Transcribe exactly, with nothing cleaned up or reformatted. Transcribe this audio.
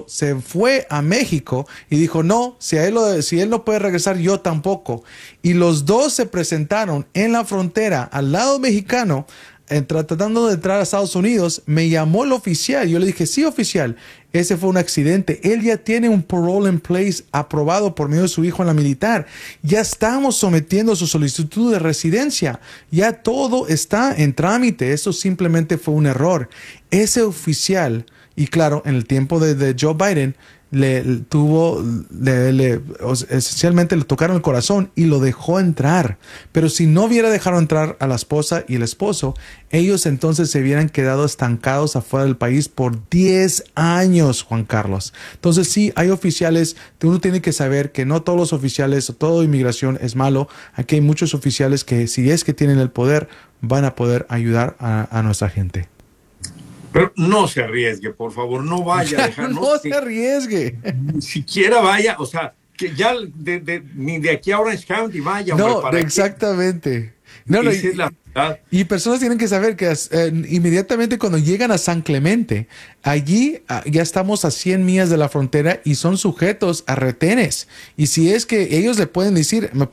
esposo se fue a México y dijo, no, si, a él lo- si él no puede regresar, yo tampoco. Y los dos se presentaron en la frontera al lado mexicano, eh, tratando de entrar a Estados Unidos. Me llamó el oficial. Yo le dije, sí, oficial, ese fue un accidente. Él ya tiene un parole in place aprobado por medio de su hijo en la militar. Ya estamos sometiendo su solicitud de residencia. Ya todo está en trámite. Eso simplemente fue un error. Ese oficial, y claro, en el tiempo de, de Joe Biden, le, le tuvo, le, le, o sea, esencialmente le tocaron el corazón y lo dejó entrar. Pero si no hubiera dejado entrar a la esposa y el esposo, ellos entonces se hubieran quedado estancados afuera del país por diez años, Juan Carlos. Entonces sí, hay oficiales, uno tiene que saber que no todos los oficiales o toda inmigración es malo. Aquí hay muchos oficiales que, si es que tienen el poder, van a poder ayudar a, a nuestra gente. Pero no se arriesgue, por favor, no vaya a dejar. no no se arriesgue. Ni siquiera vaya, o sea, que ya de, de, ni de aquí a Orange County vaya. No, hombre, ¿para exactamente. No, no, Esa y, es la verdad. y personas tienen que saber que eh, inmediatamente cuando llegan a San Clemente, allí ah, ya estamos a cien millas de la frontera y son sujetos a retenes. Y si es que ellos le pueden decir, me